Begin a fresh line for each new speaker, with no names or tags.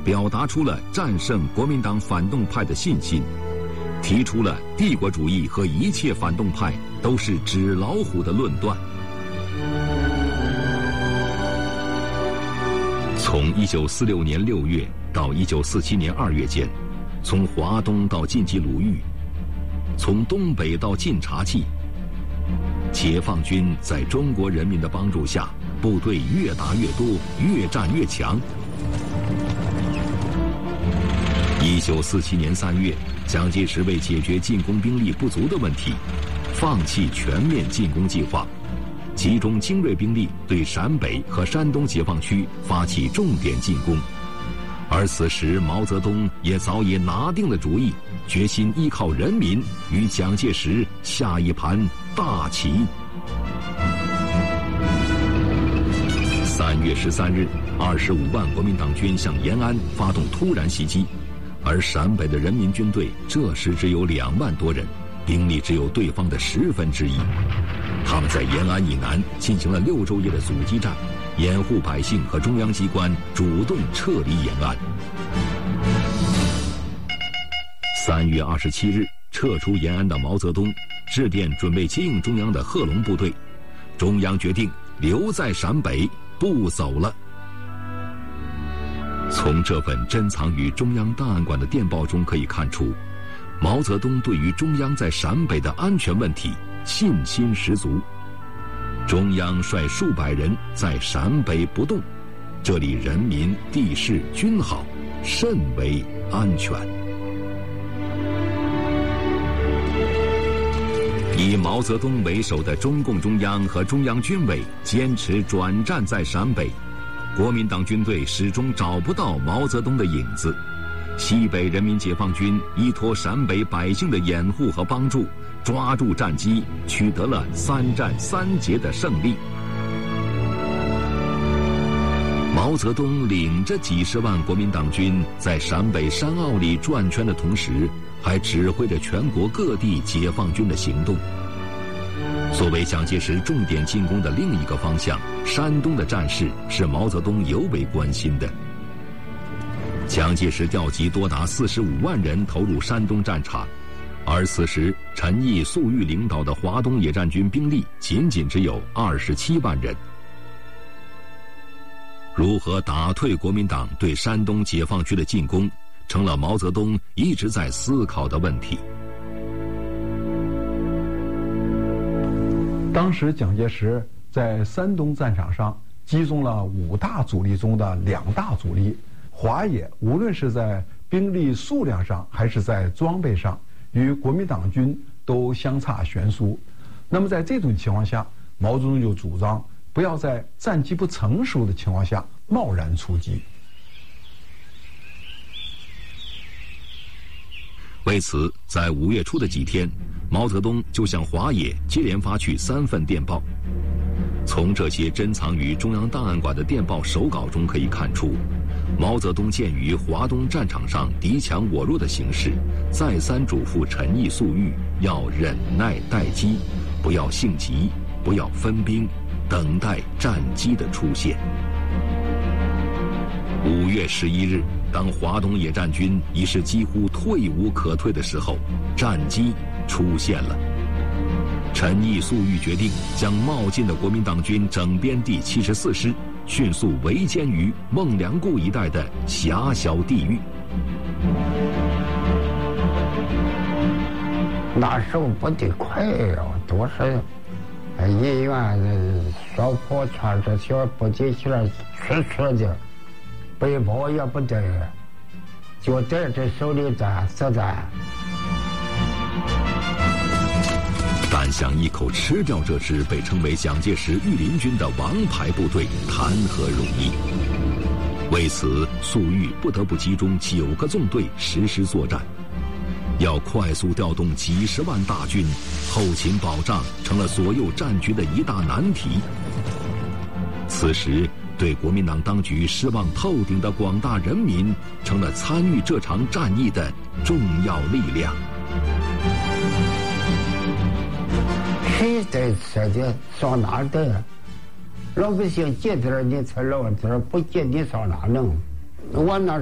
表达出了战胜国民党反动派的信心，提出了帝国主义和一切反动派都是纸老虎的论断。从1946年6月到1947年2月间，从华东到晋冀鲁豫，从东北到晋察冀，解放军在中国人民的帮助下，部队越打越多，越战越强。1947年3月，蒋介石为解决进攻兵力不足的问题，放弃全面进攻计划，集中精锐兵力对陕北和山东解放区发起重点进攻。而此时毛泽东也早已拿定了主意，决心依靠人民与蒋介石下一盘大棋。3月13日，25万国民党军向延安发动突然袭击，而陕北的人民军队这时只有2万多人，兵力只有对方的1/10。他们在延安以南进行了6昼夜的阻击战，掩护百姓和中央机关主动撤离延安。3月27日，撤出延安的毛泽东致电准备接应中央的贺龙部队，中央决定留在陕北，不走了。从这份珍藏于中央档案馆的电报中可以看出，毛泽东对于中央在陕北的安全问题信心十足。中央率数百人在陕北不动，这里人民地势均好，甚为安全。以毛泽东为首的中共中央和中央军委坚持转战在陕北，国民党军队始终找不到毛泽东的影子。西北人民解放军依托陕北百姓的掩护和帮助，抓住战机，取得了3战3捷的胜利。毛泽东领着几十万国民党军在陕北山坳里转圈的同时，还指挥着全国各地解放军的行动。作为蒋介石重点进攻的另一个方向，山东的战事是毛泽东尤为关心的。蒋介石调集多达45万人投入山东战场，而此时陈毅、粟裕领导的华东野战军兵力仅仅只有27万人。如何打退国民党对山东解放区的进攻，成了毛泽东一直在思考的问题。
当时蒋介石在山东战场上集中了5大主力中的2大主力，华野无论是在兵力数量上还是在装备上，与国民党军都相差悬殊。那么在这种情况下，毛泽东就主张不要在战机不成熟的情况下贸然出击。
为此，在5月初的几天，毛泽东就向华野接连发去3份电报。从这些珍藏于中央档案馆的电报手稿中可以看出，毛泽东鉴于华东战场上敌强我弱的形势，再三嘱咐陈毅、粟裕要忍耐待机，不要性急，不要分兵，等待战机的出现。5月11日，当华东野战军已是几乎退无可退的时候，战机出现了。陈毅、粟裕决定将冒进的国民党军整编第74师，迅速围歼于孟良崮一带的狭小地域。
那时候不得快呀，都是医院烧破穿着小补给线吃的，背包也不带，就带着手榴弹、子弹。
但想一口吃掉这支被称为蒋介石御林军的王牌部队，谈何容易？为此，粟裕不得不集中9个纵队实施作战。要快速调动几十万大军，后勤保障成了左右战局的一大难题。此时，对国民党当局失望透顶的广大人民，成了参与这场战役的重要力量。
谁在吃的上哪带？老百姓借点你才捞点，不借你上哪弄？我那